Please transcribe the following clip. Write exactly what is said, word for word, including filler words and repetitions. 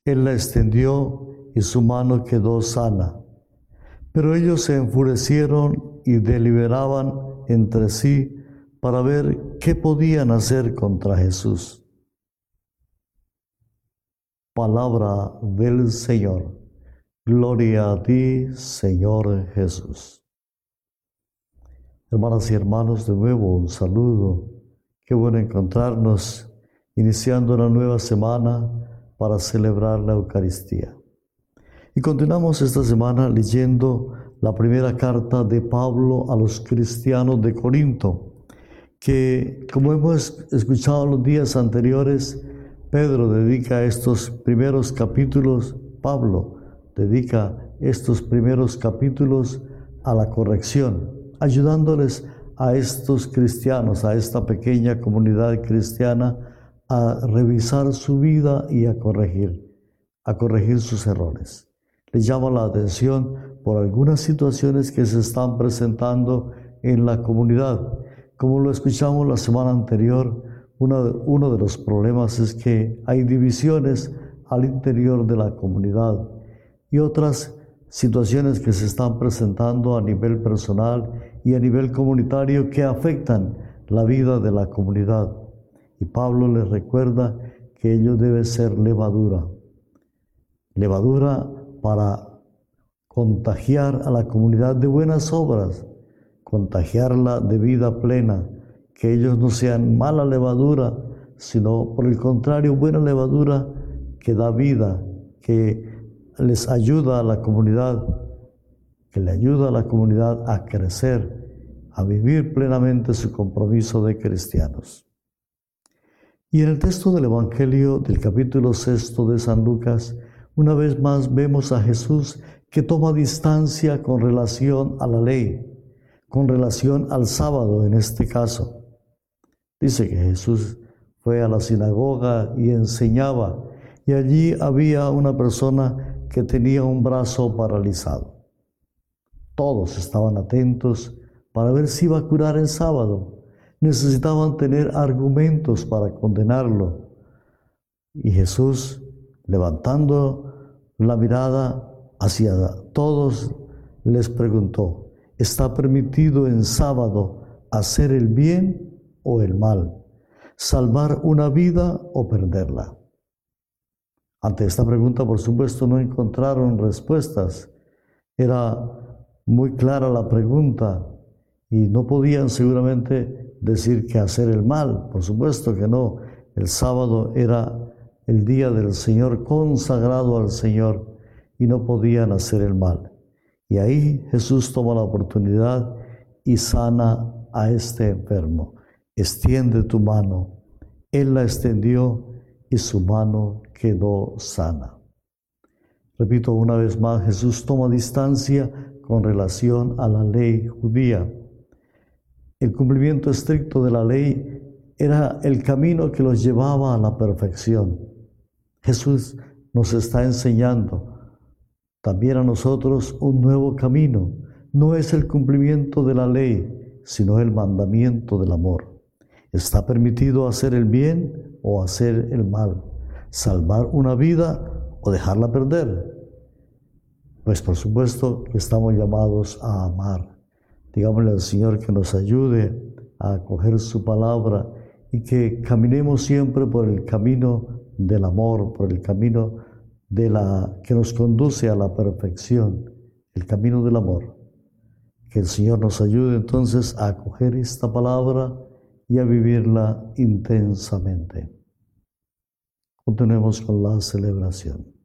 Él la extendió y su mano quedó sana. Pero ellos se enfurecieron y deliberaban entre sí para ver qué podían hacer contra Jesús. Palabra del Señor. Gloria a ti, Señor Jesús. Hermanas y hermanos, de nuevo un saludo. Qué bueno encontrarnos iniciando una nueva semana para celebrar la Eucaristía. Y continuamos esta semana leyendo la primera carta de Pablo a los cristianos de Corinto, que, como hemos escuchado los días anteriores, Pedro dedica estos primeros capítulos, Pablo dedica estos primeros capítulos a la corrección, ayudándoles a estos cristianos, a esta pequeña comunidad cristiana, a revisar su vida y a corregir, a corregir sus errores. Les llama la atención por algunas situaciones que se están presentando en la comunidad. Como lo escuchamos la semana anterior, uno de, uno de los problemas es que hay divisiones al interior de la comunidad y otras situaciones que se están presentando a nivel personal y a nivel comunitario que afectan la vida de la comunidad. Y Pablo les recuerda que ello debe ser levadura. Levadura para contagiar a la comunidad de buenas obras, contagiarla de vida plena, que ellos no sean mala levadura, sino por el contrario, buena levadura que da vida, que les ayuda a la comunidad, que le ayuda a la comunidad a crecer, a vivir plenamente su compromiso de cristianos. Y en el texto del Evangelio del capítulo sexto de San Lucas, una vez más vemos a Jesús que toma distancia con relación a la ley, con relación al sábado en este caso. Dice que Jesús fue a la sinagoga y enseñaba, y allí había una persona que tenía un brazo paralizado. Todos estaban atentos para ver si iba a curar el sábado. Necesitaban tener argumentos para condenarlo. Y Jesús, levantando la mirada hacia todos, les preguntó: ¿está permitido en sábado hacer el bien o el mal? ¿Salvar una vida o perderla? Ante esta pregunta, por supuesto, no encontraron respuestas. Era muy clara la pregunta y no podían seguramente decir que hacer el mal. Por supuesto que no. El sábado era el día del Señor, consagrado al Señor, y no podían hacer el mal. Y ahí Jesús toma la oportunidad y sana a este enfermo. Extiende tu mano. Él la extendió y su mano quedó sana. Repito una vez más, Jesús toma distancia con relación a la ley judía. El cumplimiento estricto de la ley era el camino que los llevaba a la perfección. Jesús nos está enseñando también a nosotros un nuevo camino. No es el cumplimiento de la ley, sino el mandamiento del amor. ¿Está permitido hacer el bien o hacer el mal? ¿Salvar una vida o dejarla perder? Pues por supuesto que estamos llamados a amar. Digámosle al Señor que nos ayude a acoger su palabra y que caminemos siempre por el camino del amor, por el camino de la, que nos conduce a la perfección, el camino del amor. Que el Señor nos ayude entonces a acoger esta palabra y a vivirla intensamente. Continuemos con la celebración.